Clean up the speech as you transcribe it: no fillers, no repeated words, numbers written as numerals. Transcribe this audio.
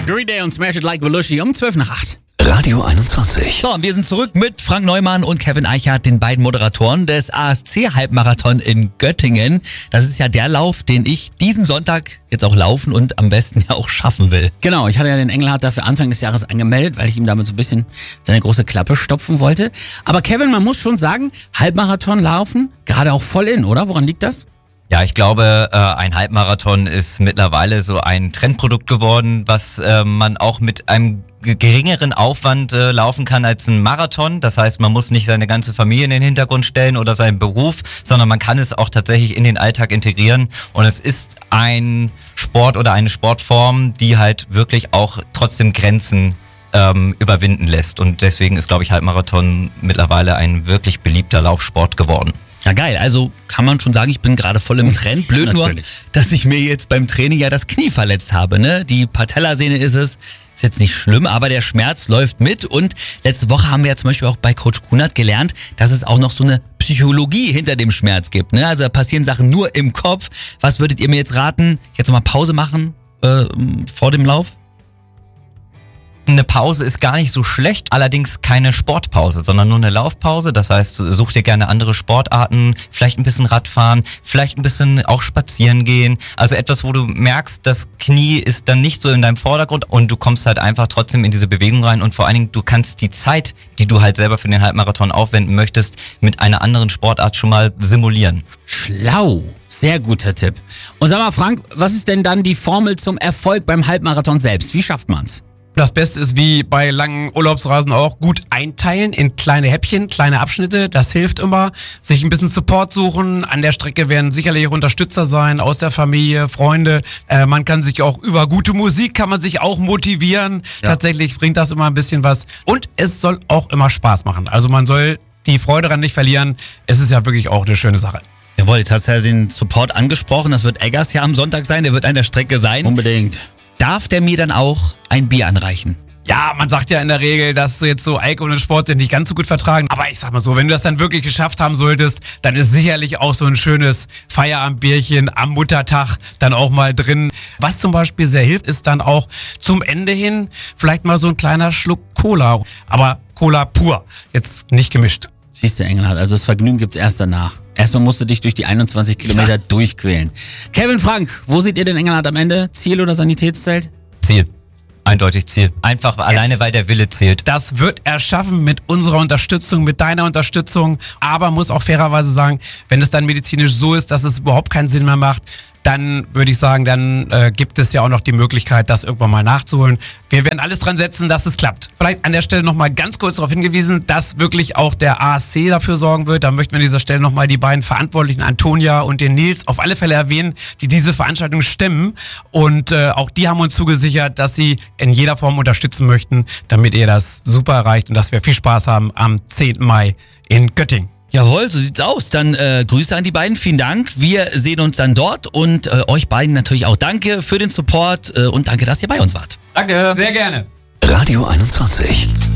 Green Day und Smash It Like Belushi um 12:08. Radio 21. So, wir sind zurück mit Frank Neumann und Kevin Eichhardt, den beiden Moderatoren des ASC-Halbmarathon in Göttingen. Das ist ja der Lauf, den ich diesen Sonntag jetzt auch laufen und am besten ja auch schaffen will. Genau, ich hatte ja den Engelhardt dafür Anfang des Jahres angemeldet, weil ich ihm damit so ein bisschen seine große Klappe stopfen wollte. Aber Kevin, man muss schon sagen, Halbmarathon laufen, gerade auch voll in, oder? Woran liegt das? Ja, ich glaube, ein Halbmarathon ist mittlerweile so ein Trendprodukt geworden, was man auch mit einem geringeren Aufwand laufen kann als ein Marathon. Das heißt, man muss nicht seine ganze Familie in den Hintergrund stellen oder seinen Beruf, sondern man kann es auch tatsächlich in den Alltag integrieren. Und es ist ein Sport oder eine Sportform, die halt wirklich auch trotzdem Grenzen überwinden lässt. Und deswegen ist, glaube ich, Halbmarathon mittlerweile ein wirklich beliebter Laufsport geworden. Ja, geil. Also kann man schon sagen, ich bin gerade voll im Trend. Blöd nur, dass ich mir jetzt beim Training ja das Knie verletzt habe, ne? Die Patellasehne ist es. Ist jetzt nicht schlimm, aber der Schmerz läuft mit. Und letzte Woche haben wir ja zum Beispiel auch bei Coach Kunert gelernt, dass es auch noch so eine Psychologie hinter dem Schmerz gibt, ne? Also da passieren Sachen nur im Kopf. Was würdet ihr mir jetzt raten? Jetzt nochmal Pause machen vor dem Lauf? Eine Pause ist gar nicht so schlecht, allerdings keine Sportpause, sondern nur eine Laufpause. Das heißt, such dir gerne andere Sportarten, vielleicht ein bisschen Radfahren, vielleicht ein bisschen auch spazieren gehen. Also etwas, wo du merkst, das Knie ist dann nicht so in deinem Vordergrund und du kommst halt einfach trotzdem in diese Bewegung rein und vor allen Dingen, du kannst die Zeit, die du halt selber für den Halbmarathon aufwenden möchtest, mit einer anderen Sportart schon mal simulieren. Schlau. Sehr guter Tipp. Und sag mal, Frank, was ist denn dann die Formel zum Erfolg beim Halbmarathon selbst? Wie schafft man's? Das Beste ist wie bei langen Urlaubsreisen auch, gut einteilen in kleine Häppchen, kleine Abschnitte. Das hilft immer. Sich ein bisschen Support suchen. An der Strecke werden sicherlich auch Unterstützer sein aus der Familie, Freunde. Man kann sich auch über gute Musik kann man sich auch motivieren. Ja. Tatsächlich bringt das immer ein bisschen was. Und es soll auch immer Spaß machen. Also man soll die Freude daran nicht verlieren. Es ist ja wirklich auch eine schöne Sache. Jawohl, jetzt hast du ja den Support angesprochen. Das wird Eggers ja am Sonntag sein. Der wird an der Strecke sein. Unbedingt. Darf der mir dann auch ein Bier anreichen? Ja, man sagt ja in der Regel, dass jetzt so Alkohol und Sport nicht ganz so gut vertragen. Aber ich sag mal so, wenn du das dann wirklich geschafft haben solltest, dann ist sicherlich auch so ein schönes Feierabendbierchen am Muttertag dann auch mal drin. Was zum Beispiel sehr hilft, ist dann auch zum Ende hin vielleicht mal so ein kleiner Schluck Cola. Aber Cola pur, jetzt nicht gemischt. Siehst du, Engelhardt, also das Vergnügen gibt's erst danach. Erstmal musst du dich durch die 21 Kilometer durchquälen. Kevin, Frank, wo seht ihr den Engelhardt am Ende? Ziel oder Sanitätszelt? Ziel. Eindeutig Ziel. Einfach alleine, weil der Wille zählt. Das wird er schaffen mit unserer Unterstützung, mit deiner Unterstützung. Aber muss auch fairerweise sagen, wenn es dann medizinisch so ist, dass es überhaupt keinen Sinn mehr macht, dann würde ich sagen, dann gibt es ja auch noch die Möglichkeit, das irgendwann mal nachzuholen. Wir werden alles dran setzen, dass es klappt. Vielleicht an der Stelle nochmal ganz kurz darauf hingewiesen, dass wirklich auch der ASC dafür sorgen wird. Da möchten wir an dieser Stelle nochmal die beiden Verantwortlichen, Antonia und den Nils, auf alle Fälle erwähnen, die diese Veranstaltung stemmen. Und auch die haben uns zugesichert, dass sie in jeder Form unterstützen möchten, damit ihr das super erreicht und dass wir viel Spaß haben am 10. Mai in Göttingen. Jawohl, so sieht's aus. Dann Grüße an die beiden, vielen Dank. Wir sehen uns dann dort und euch beiden natürlich auch danke für den Support und danke, dass ihr bei uns wart. Danke, sehr gerne. Radio 21.